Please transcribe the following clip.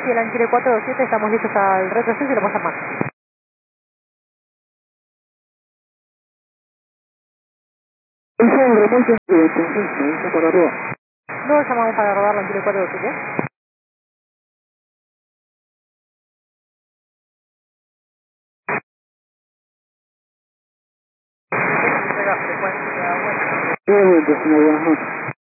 y el Anchile 427, estamos listos al retroceso y lo pasan más. No llamamos para rodar la Anchile 427. Frecuencia,